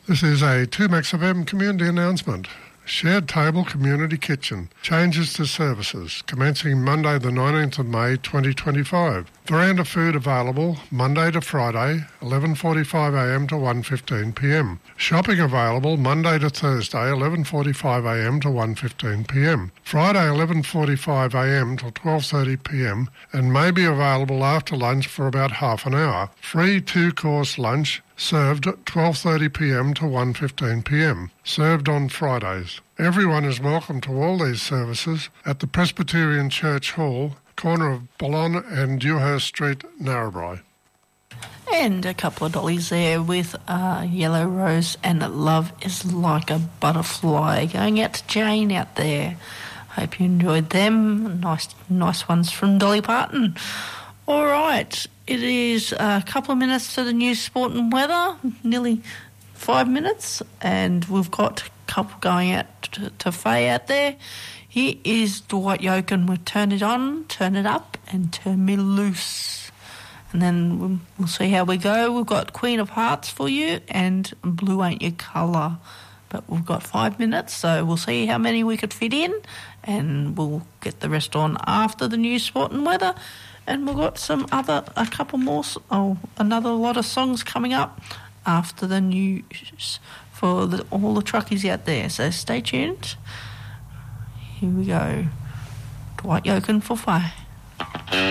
This is a 2Max FM community announcement. Shared Table Community Kitchen. Changes to services commencing Monday the 19th of May 2025. Veranda food available Monday to Friday 11:45am to 1:15pm. Shopping available Monday to Thursday 11:45am to 1:15pm. Friday 11:45am till 12:30pm and may be available after lunch for about half an hour. Free 2-course lunch served at 12:30pm to 1:15pm, served on Fridays. Everyone is welcome to all these services at the Presbyterian Church Hall, corner of Boulogne and Dewhurst Street, Narrabri. And a couple of dollies there with Yellow Rose and Love is Like a Butterfly. Going out to Jane out there. Hope you enjoyed them. Nice ones from Dolly Parton. All right, it is a couple of minutes to the news, sport and weather, nearly 5 minutes, and we've got a couple going out to Faye out there. Here is Dwight Yoakam with Turn It On, Turn It Up, and Turn Me Loose. And then we'll see how we go. We've got Queen of Hearts for you and Blue Ain't Your Colour. But we've got 5 minutes, so we'll see how many we could fit in, and we'll get the rest on after the news, sport and weather. And we've got a couple more, another lot of songs coming up after the news for all the truckies out there. So stay tuned. Here we go. Dwight Yoakam for Faye.